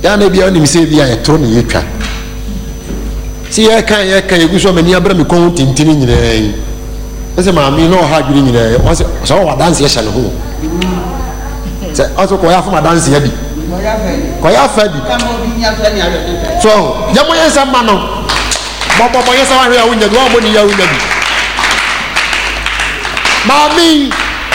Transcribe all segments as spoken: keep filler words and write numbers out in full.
ya na bia onim se bia yetro ne yetwa si ye kan ye kan egu so mani abra me kon tintini nyina yi ese ma mi no ha dwiri nyina yi o se so wa dance ye hye ne ho se aso ko ya fa dance ye bi ko ya fa bi so ya mo ye sa ma no bo bo ye sa wa ya wunya do mo ni ya wunya bi mami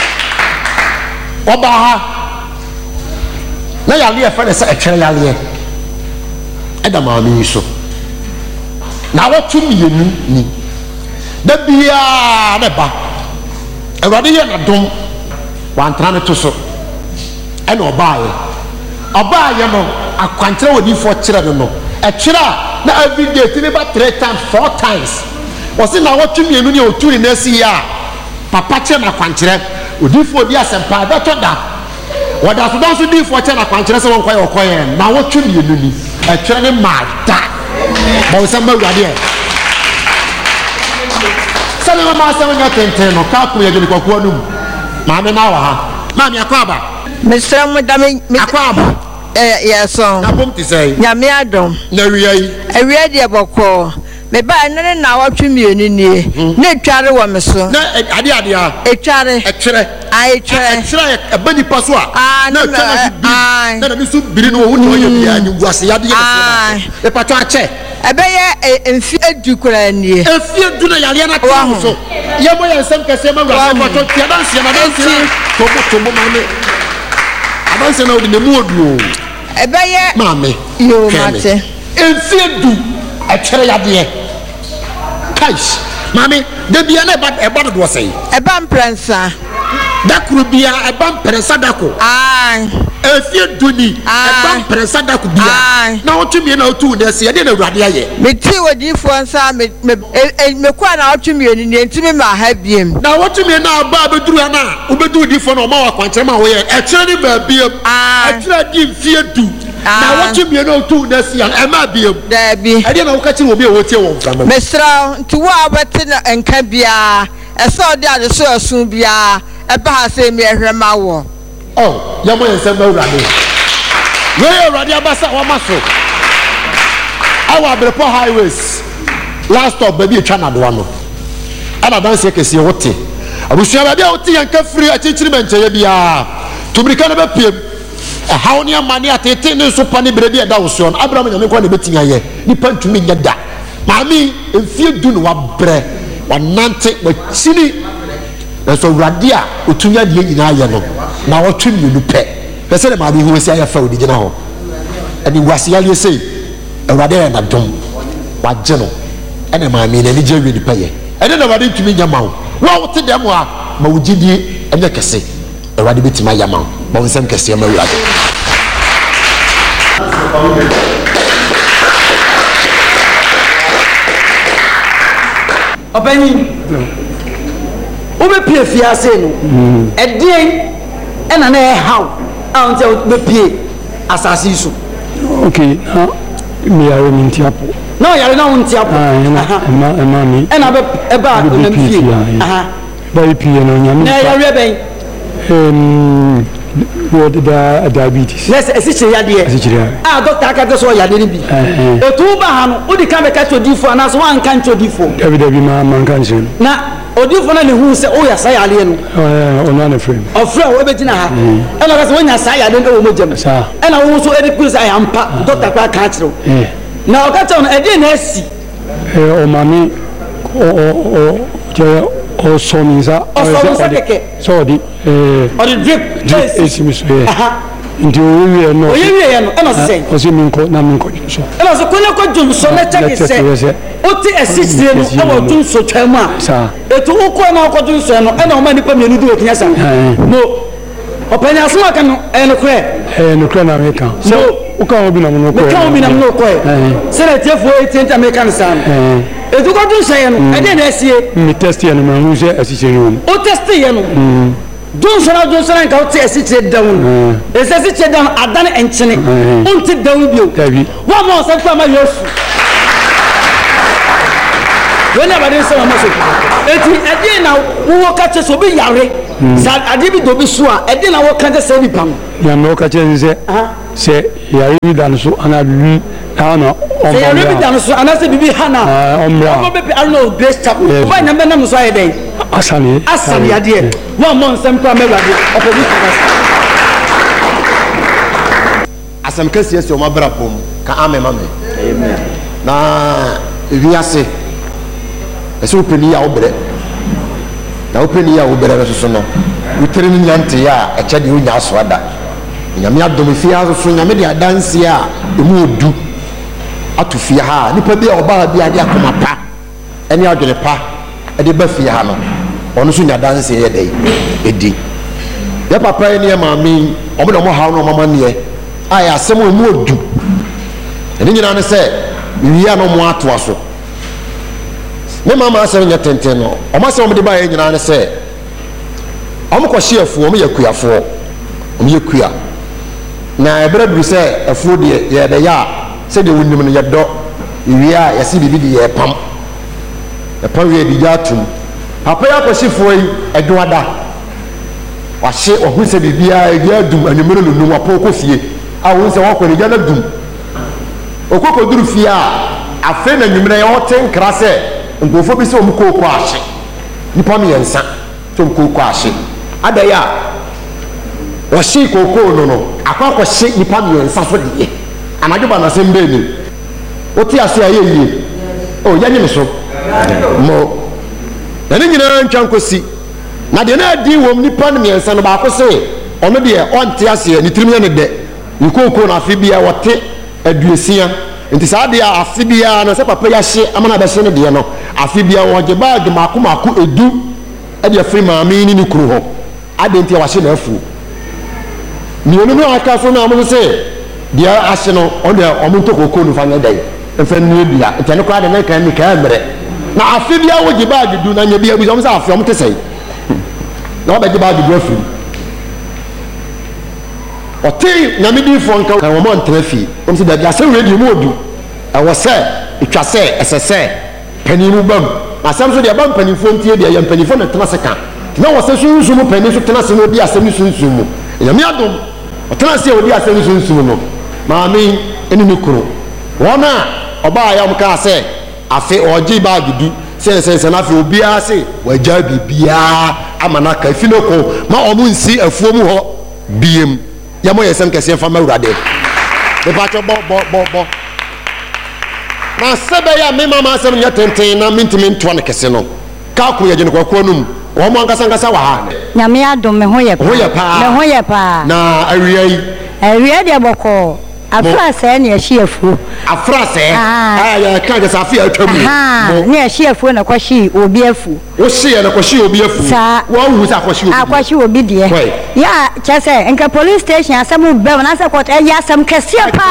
oba ha na yale e fa ne se etwere yale e da mami so na watu mienu ni da bia na ba awade ye na dom wantra ne to so e na obaaye obaaye no akwantre wodi fo kire no e kire na every day tini ba three times four times wose na watu mienu ni oturi na si ya papa kire na kwantre odi fo di asempa da to da wada so don so di fo kire na kwantre se won kwaye okoye na watu mienu ni e kire ne ma da ba usamba wade e sale mama se wonya tenten no ka ku ye gele kwakuo num ma me na wa ha ma me akwaba Mister Mudami akwaba eh yeso na bom ti sei nyame adom na wiya yi awiya de bokko me ba ne na watwe mienu nie na tware wo me so na ade ade a etware etwere ai tware etwere e ba ni paso a na tware bi na na bi su biri no wo no ye bia nyu ase yade ye e pato a che ebeye emfi edu kura nie efi edu na yale na tawo so ye mo ye nsem kase ma wura so pato tia dan sia na dan sia to mo to mo ma me abanse na odi ne mu odu ebeye mame yo mate emfi edu etwere yade kais mami de bia na e ba do sei e ba mprensa dakuru bia e ba mprensa dako ai efie duni e ba mprensa dako bia na otumi na otu na se de na awurade aye meti wodifo nsa me me kwa na otumi ni ni ntimi ma ha biem na otumi na ba beduru na obedu difo na o ma wa kwankyere ma wo ye e kire ni ba biem e kire di fie du na otumi na otu na se e ma biem da bi e de na wo ka kire obi e wotie wo mfama mesra nti wo abete na enka bia e so de ade so asun bia e ba ha se me ehwe ma wo oh ya mo yense ma urade we urade abasa wa maso awa brepo highways last stop baby etwa na do no ana dance kesi wote abusuya ba bia wote yanka free achichiri mencheye bia tubrika na be piem e hawo ne amane atete ne so pa ne brebi e da wo so no abraham nyame kwa ne betinya ye ni pantumi nya da mami enfie du no wa bre wa nante wa chini so radia otunya de nyina ye no na wotwe mienu pe pese na ma bi ho sia ya fa odi gina ho ani wase yale sei awrade na dom wa je no ene ma mi na ni je wi ni pe ye ene na wade ntumi nya ma wo wa wote dem a ma wugidi enye kese awrade betima ya ma wo ma wonsam kese ma awrade Obani obe pie fiase no edien ena na e haw ante obe pie asasi so okay ha mi are mi ntiapo na yare na ntiapo aha ema ema mi ena be eba na pie aha ba pie no nyame na yare ben em what the diabetes yes esichire yade ah doctor aka so yade ni bi etu ba ha no odi ka be ka chodifo ana so wan kan chodifo dabi dabi ma man kan se na odifo na ne hu se o ya sa yale no eh ono na frame ofre o be tina ha ena ka se wonya sa yade no mo jam ena wo so edi quiz ay ampa doctor ka ka chiro na o ka tawo na edi na asi eh o mami o o je o so minza o so minza keke so di eh o di drip drip esimis eh nti o wi no o wi e no ena se o se min ko na min ko so ena so ko ne ko jun so na check se o ti esisire no e wo jun so twam a etu wo ko na ko jun so no ena o ma ni pa mienu du okinya sa no o panya so aka no e no kre eh no kre na me kan so o kan obi na mo ko e kan obi na mo ko e se na tiefo e tienta me kan sa no etu ko jun so ye no e de na esie mi test ye no ma hu se esisire no o test ye no Don't say don't say nka o te esitire down e se esitire down adane enchene o nti down bio wa mo se kwa ma yesu wena ba den se wa ma so eti edi na wo ka che so bi yare sa ade bi do bi so a e de na wo kan de se bi pam ya me o ka chen se se ya ri dan so ana bi ana o se ya ri dan so ana se bibi hana omra o be be arno grace chapel ba nya be na so aye den asani asani ade wo mo nsem kwa me wade opposite asem kesi esi o ma bra pom ka ame mame amen na ewiase ese openi ya obre na openi ya obre na so no utire ni nyante ya e che de onya aso ada nyame adom fi aso so nyame de adanse a emu odu atufi ha nipa bi a oba bi ade akoma pa eni adwene pa e de ba fi ha no ono so nya danse ye dai edi ya papa eni e maami omo de mo ha no mama ne a ya asem emu odu eni nyina ne se wiya no mo ato aso me mama asem nya tenten no omo asem omo de ba ye nyina ne se omo ko hyeafo omo yakuafo omo yakua na ebere bi se afo de ye de ya se de wonim no ye do wiya ya se bibi de ye pam e pam wiya di jatum papa ya ko hyefo yi edo ada wa hye ohun se bibia ya dum anumere no no apo ko fie a won se wakọ ni gana dum okoko duru fie a afe na nwumere ya hoten kra se nkofo bi se omukoko ahye nipa me yensa to omukoko ahye ada ya wa hye koko no no akwa ko hye nipa me yensa so de anajo ba na se mbe ni oti ase aye yie o ya nyime so mo na ni nyina ntwan kosi na de na adi wom nipa me yensa no ba ko se ono de onte ase ni tirim ya ne de nikoko na afibia wote aduesia nti saade afibia na se papa ya hye amana ba hye ne de no afibia woje bag mako mako edu e de afri maami ni ni kuru ho ade nti wa hye na afu ni onu no aka so na mo se dia ahye no o de o mo ntokoko no fa ne dai efa ni bia nti ne ko ade na kan ni ka mere na afibia woje bag du na nya bia bi so mo se afi o mo te sei na ba je bag du afu ote nyame di fo nka wo mo ntrafi o mse da dia se radio mo odu e wo se etwa se esese panimu bam asam so de bam panifo ntie de ya panifo na tena seka na wo se sunsu mu pani so tena se no bi asem sunsu mu nyame adom o tena se odi asem sunsu no maami eni ni kuro wona oba ya mka se afi oji ba gudu se se se na fi obi ase waja bibia amana ka finoko ma omu nsi afuo mu ho biem ya mo yesem kese fa mawurade de pacho bo bo bo bo na sebe ya me mama asem nya tenten na mintimi ntwa ne kese no ka ko ye jene kwa ko num wo mo angasa angasa wa ha nyame adom me ho ye pa ho ye pa me ho ye pa na awia yi awia de boko afra se na ehiefu afra se ah ya ka ga safi atwamu ha na ehiefu na kwashi obi afu wo hye na kwashi obi afu wo hu sa kwashi obi akwashi obi de ya chese nka police station asem be na se court e ya asem kese pa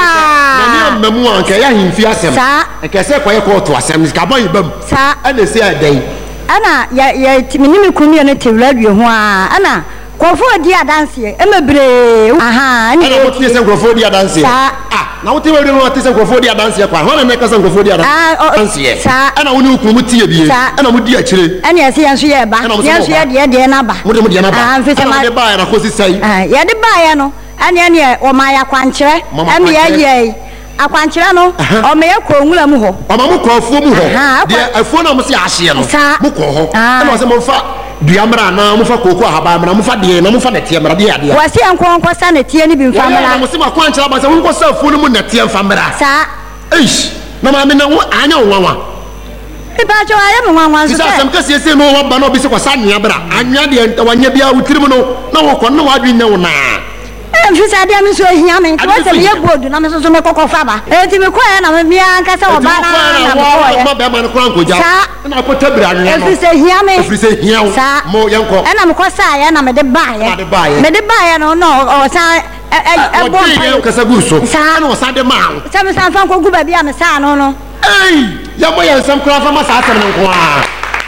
na ni mamu anka ya himfi asem e kese kwaye court asem ka boy bam sa ana se adan ana ya ya minimi kunu ne te radio ho a ana kofo di adanse emebre aha ni ana moti se kofo di adanse ah na wote we no wote se kofo di adanse kwa ho na me ka se kofo di adanse ana woni ukumu tie bie ana mu di akire ana yesi yanso ye ba yanso ye de de na ba mu de mu de na ba ah mfese ma de ba ya na kosi sai ah ye de ba ya no ana ne o ma ya kwankire ana ye ye akwankyira no o me yakọ nwura mu ho o ma mu kọ afuo mu ho de afuo na mo se ahye no mu kọ ho na o se mo fa duamra na mo fa koko ahaba na mo fa de na mo fa netie mra de ade wasi ankonko sa netie ni bi mfa mra na mo se ma kwankyira ba se mo ko sa afuo no mu netie mfa mra sa eish na ma me na wo anya wanwa iba jo aye mo wanwa so se sam kase ese no wo ba na obi se ko sa nya bra anya de wanya bia wutirim no na wo ko na wadwi nya wo na mfisa dia mi so hia me to se ye bodu na me so so me kokofra ba enti me ko ya na me bia anka se wo ba na na ko ma be ma no kran ko ja na ko tabira no mfisa hia me mfisa hia mo yanko e na me ko sa ya na me de ba ye me de ba ye no no o sa e bo pa ye ko sa guso na o sa de ma sa me sa fa ko gu ba bia me sa no no ei ya mo ya sam kran fa ma sa asem nko a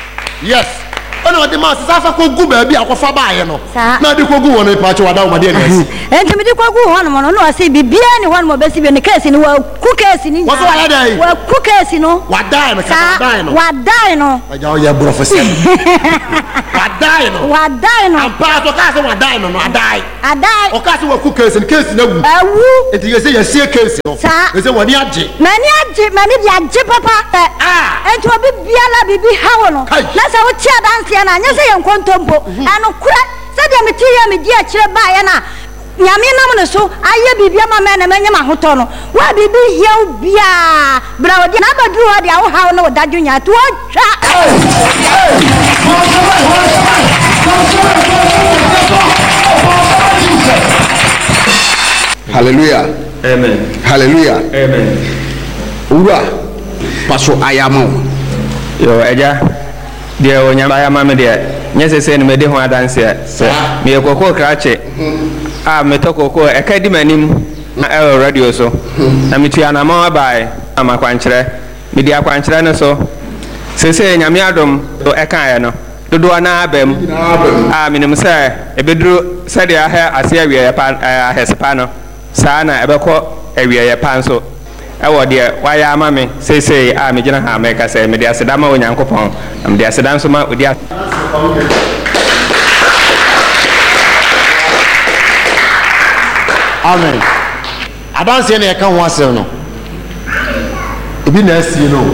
yes ona de ma sa fa ko gu ba bia ko fa ba ye no na de ko gu won pa che wada o ma de nesi enti me de ko gu won mo no no se bibia ni won mo be si be ni case ni wa ku case ni wo so wa dai wa ku case no wa dai no ka dai no wa dai no aja o ya bro for sen wadai no wadai no ampa so ka se wadai no no adai adai o ka se waku case ni case na wu awu enti ye se ye sie case no ye se wani age mani age mani bi age papa ah enti obi biala bibi hawo no na se wo tia danse na anya se ye nkontompo ano kura se de me tie me di a kire ba ye na nyame nam ne so aye bibia ma me na manya ma hoto no wa bibi hiaw bia bra odi na badru odi a wo hawo no dadwo nya to twa hallelujah amen hallelujah amen ura paso ayamo yo eja de onyama ayama me de nyese se ne me de ho adanse se me kokko krache a me to kokko e ka di manim na e radio so na me tia na ma bae ama kwankyere me di akwankyere ne so se se nyame adom to e kan ya no dodo na abem a menim se e beduru se de aha ase awie ya pa ahespa no saa na ebekọ awie ya pa nso e wo de wa ya ama me se se a me gina ha me ka se me de aseda ma onyankopon am de aseda nso ma odi amen adanse na yɛka ho asɛm no ebi na asie no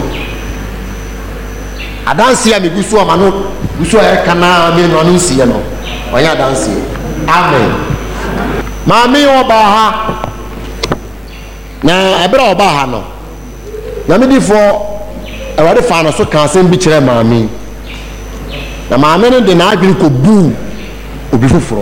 adanse a megu so ama no gu so a yɛka na me no no nsie no ɔnyɛ adanse amen maame ɔbaa ha na ɛberɛ a ɔbaa ha no nyamedifoɔ awurade fa no so ka asɛm bi kyerɛ maame na maame no de n'adwene kɔbuu obi foforɔ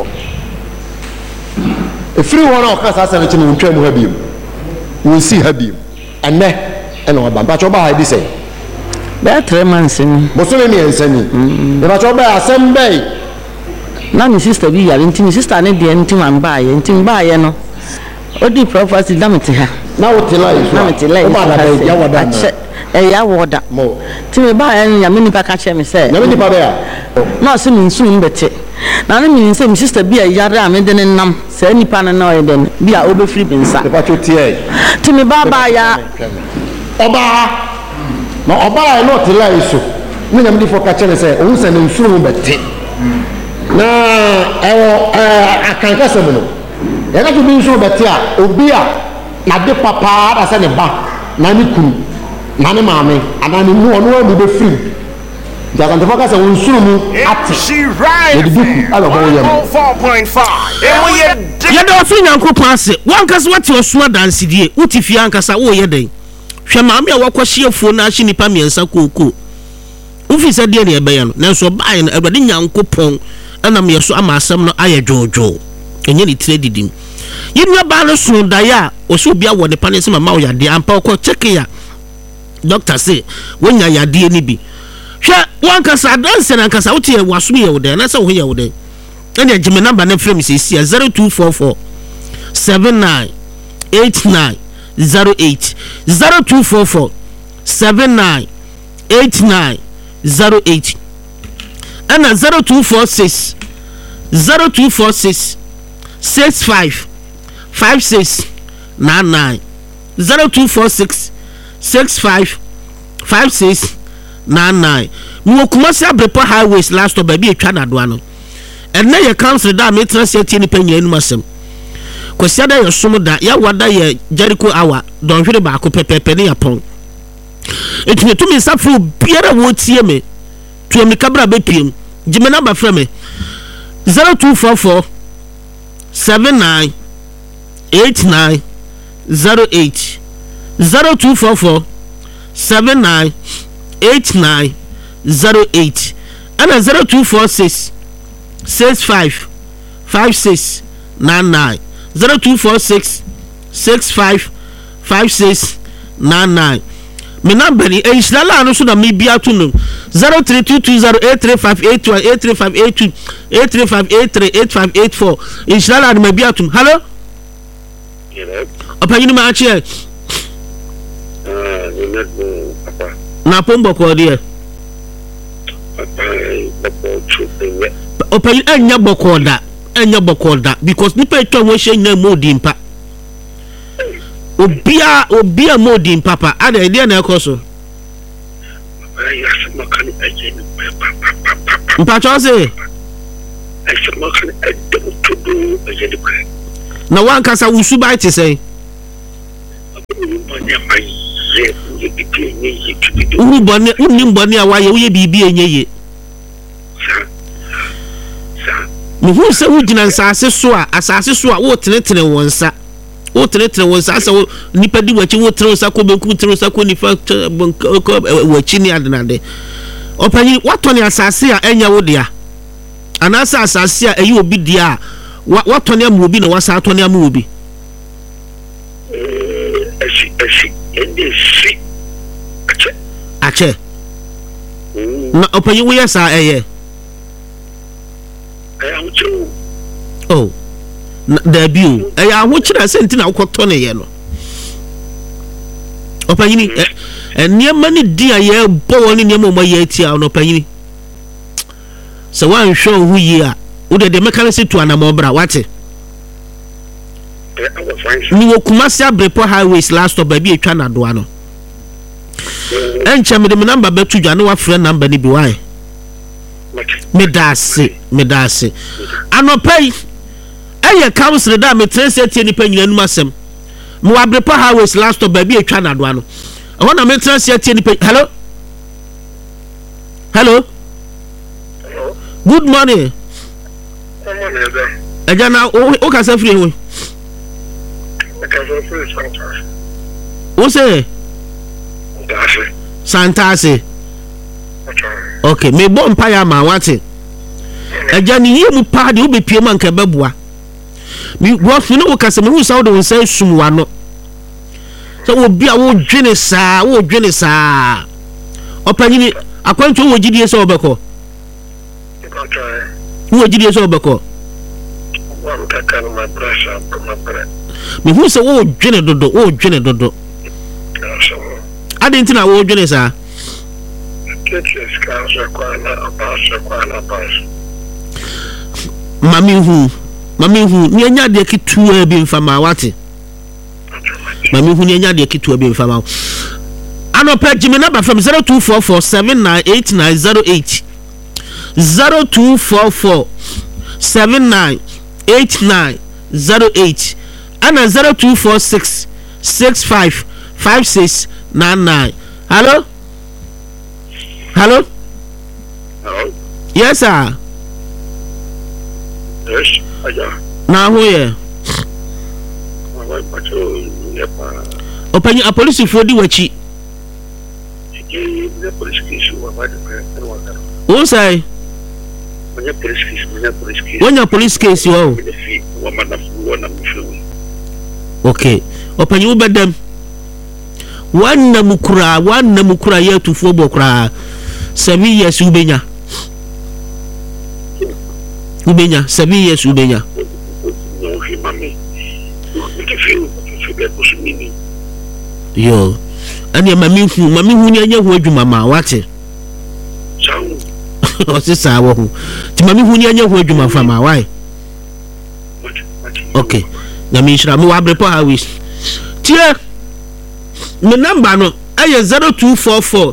efiri hɔ na ɔka saa asɛm no kyerɛ no ntwa mu ha biom wɔnsi ha biom ɛnɛ ɛna ɔba mpakyɛ ɔbaa ha bi sɛ bɛɛ three months ni bosome mmiɛnsa ni mpakyɛ ɔbaa asɛm bɛɛ na mi sister bi yare nti mi sister ne deɛ nti ma mbaayɛ nti mbaayɛ no odi property na me te ha na wo te lai so na me te lai so ha ya wada na e ya woda mo ti me baayɛ no ya me nipa ka kyerɛ me sɛ na me nipa bɛɛ na ɔsɛ me nsu mbɛte na ne mi sɛ mi sister bi a yare a me de ne nam sɛ nipa no na ɔyɛ den bi a obɛfiri bi nsa nipa to tie ti me ba ba ya ɔbaa na ɔbaa no te lai so me nyam di fo ka kyerɛ sɛ ɔhu sɛ ne nsu mbɛte na ɛwɔ akankasɛm no yɛka to bi nso bɛte a obi a nade papaa da sɛ ne ba na ne kuru na ne maame anaa ne mu ɔno ɔde bɛfiri nti akantefo ka sɛ wo nsuro mu ate yɛde duku ala hɔ yɛ m yɛda ɔso nyankopɔn ase woankasa woate ɔso adansedie wote fie ankasa woyɛ dɛn hwɛ maame a wakɔhyeafuo no ahye nnipa mmiɛnsa kookoo wofi sɛ deɛ ne ɛbɛyɛ no nanso ɔbaeɛ no awurade nyankopɔn ɛnam yɛ so ama asɛm no ayɛ dwoodwoo ɛnyɛ ne tire didim yɛnnua baa no so daeɛ a ɔsɛ obi awɔ ne pa ne sɛ mama wo yadeɛ ampa ɔkɔ kyɛke a doctor se wonya yadeɛ no bi hwɛ wankasa adanse no ankasa wote yɛ wasom yɛ wo dɛn anasɛ wo ho yɛ wo dɛn ɛne agye me number no frɛ me sɛsi a zero two four four seven nine eight nine zero eight zero two four four seven nine eight nine zero eight ɛna zero two four six zero two four six six five five six nine nine zero two four six six five five six nine nine mi wɔ Kumasi Abrepo highways last stop baabi etwa nadoa no ɛnna yɛ council da me tra se tie nipa nyɛ enum asɛm kwasi da yɛ som da yɛ wada yɛ Jericho hour dɔnhwere baako pɛpɛpɛ ne yapɔn etumi tumi nsafo biara wɔ tie me to mi kabra bepiem gime number frɛ me zero two four four seven nine eight nine zero eight zero two four four seven nine eight nine zero eight and zero two four six six five five six nine nine zero two four six six five five six nine nine. Me number ni enhyirala anu so na me bia to no zero three two two zero eight three five eight one eight three five eight two eight three five eight three eight five eight four enhyirala anu me bia to. Hello. Hello. Opa yini ma ache. Ah, ni net mo papa. Na pombo ko de. Papa, papa chupe. Opa yini anya boko da. Anya boko da because nipa etwa wo hye nyina mo di mpa. Obia obia mo di papa ada ide na ekoso. Papa ya se makani aje ni papa papa papa. mpacho se ɛsɛ ma kan ɛdɛm todo ɛyɛ de kɔ na wan kasa wusu ba ti sei uru bɔne unni bɔne a wayɛ woyɛ biribi ɛnyɛ ye mehu sɛ wogyina nsase so a asase so a wotenetene wɔ nsa wotenetene wɔ nsa sɛ nipa di wakyi wotene nsa kɔ benkum tene nsa kɔ nifa wakyi ne adenade ɔpanyin watɔne asase a ɛnyɛ wo dea anaasɛ asase a ɛyɛ obi dea a watɔne ama obi na wasa atɔne ama obi ɛsi ɛsi ɛdi si akyɛ akyɛ na ɔpanyin woyɛ saa ɛyɛ ɛyɛ ahokyerɛ o na daabi o ɛyɛ ahokyerɛ sɛ nti na wokɔtɔ ne yɛ no ɔpanyin ɛ nneɛma ne di a yɛbɔ wɔ ne nneɛma ɔma yɛ atia no ɔpanyin sɛ woanhwɛ wo ho yie a wode deɛ mɛka no sɛ tu anammɔbra wate ni wo Kumasi Abrepo highways last stop baabi etwa nadoa no enche me de me number betu dwa ne wa frɛ number ni bi why me dase me dase anopai eye council da me trace tie nipa nyina num asem me wa Abrepo highways last stop baabi etwa nadoa no ɛhɔ na me trace tie nipa hello hello good morning eja na o ka sa free ho What's it? Santase. Okay, me bon paya ma wate. Eja ni yemu pa de obi pie man ka beboa. Me wo fi no ka se me hu sa wo de won say sum wa no. So wo bia wo dwene saa, wo dwene saa. Opanyini akwanto wo gidie se obeko. Wo gidie se obeko. Wa mtaka no my pressure, my breath. Me hu se wo dwene dodo wo dwene dodo ade ntina wo dwene sa kitchen scars kwa na abasa kwa na abasa mami hu mami hu ni anya de kitua bi mfama wate mami hu ni anya de kitua bi mfama ano pa jimi na ba from zero two four four seven nine eight nine zero eight zero two four four seven nine eight nine zero eight and zero two four six six five five six nine nine. Hello? Hello? Hello? Yes, sir. Yes, aja. Now who here? Open your police for the wachi. Who say? When your police case you are. Okay. Open you bet them. One namukura, one namukura year to four bokra. Seven years ubenya. Ubenya, seven years ubenya. Yo. And your mammy who mammy who near you mama, what it? Oh, sister, Timmy who near you mama fama, why? Okay. Namisha mu Abrepo highways. Tie me number no ay zero two four four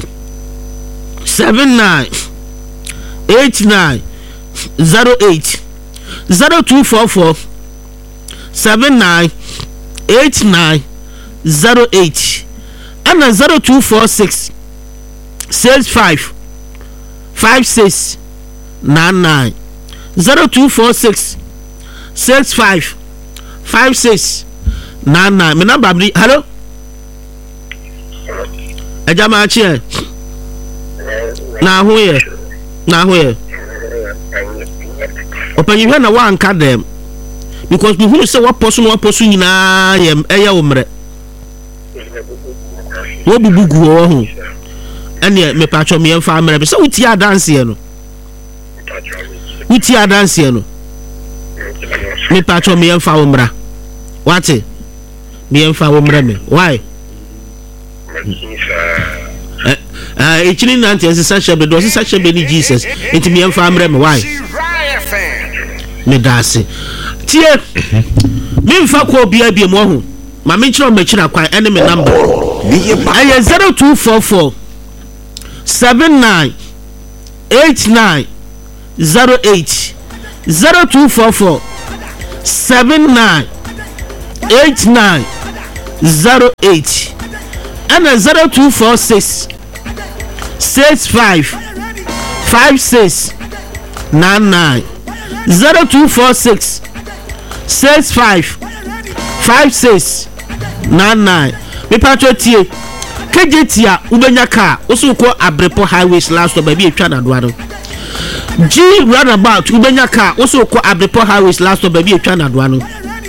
seven nine eight nine zero eight zero two four four seven nine eight nine zero eight and zero two four six six five five six nine nine zero two four six six five five six nine nine. Me number be hello. Eja ma chi e. Na ho ye. Na ho ye. Open you na one card them because we who say what person what person nyina ye eya wo mre. Wo bubugu wo ho. Ene me pa cho me emfa mre be say wuti dance ye no. Wuti dance ye no. Me pa cho me emfa wo mra. What? Me emfa wo mra me. Why? Eh ah e chini nanti ese sache be do sache be ni Jesus. Enti me emfa mra me why? Me dase. Tie me mfa ko bia bia mo ho. Ma me chiro ma chira kwan ene me number. Aye zero two four four seven nine eight nine zero eight zero two four four seven nine eight nine zero eight and zero two four six six five five six nine nine zero two four six six five five six nine nine. Me patro tie K J T a ubenya car oso ko Abrepo highways last stop baby etwa na doado G roundabout ubenya car oso ko Abrepo highways last stop baby etwa na doado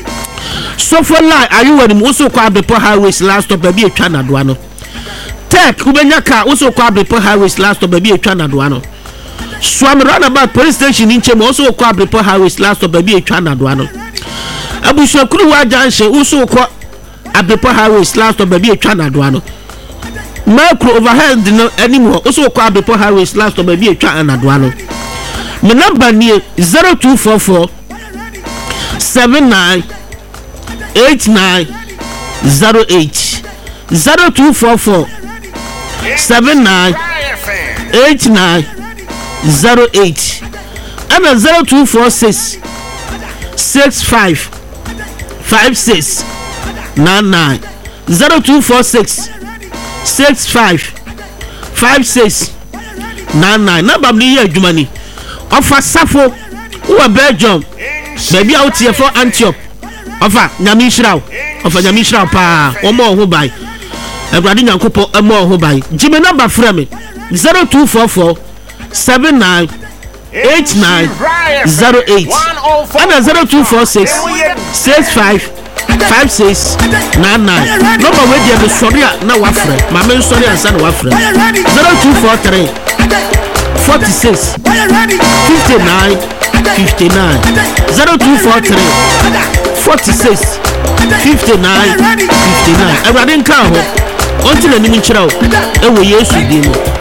so for line are you when oso ko Abrepo highways last stop baby etwa na doado Tech ubenya car oso ko Abrepo highways last stop baby etwa na doado Swam roundabout police station in Chemo oso ko Abrepo highways last stop baby etwa na doado Abushakuru wa junction oso ko Abrepo highways last stop baby etwa na doado Macro overhead no anymore also ko Abrepo highways last stop baby etwa na doado me number ni zero two four four seven nine eight nine zero eight zero two four four seven nine eight nine zero eight and zero two four six six five five six nine nine zero two four six six five five six nine nine. Number me here Jumani offer Safo who a Belgium baby out here for Antioch offer Nyamishra offer Nyamishra pa omo ho bai Ebradi Nyankopo omo ho bai Jimmy number from me zero two four four seven nine eight nine zero eight and zero two four six six five five six nine nine. Number where they be sorry na wafre ma men sorry ansa na wafre zero two four three forty six fifty nine fifty nine zero two four three forty six fifty nine fifty nine. Ebradi nka ho until any nchira o e wo Yesu di mu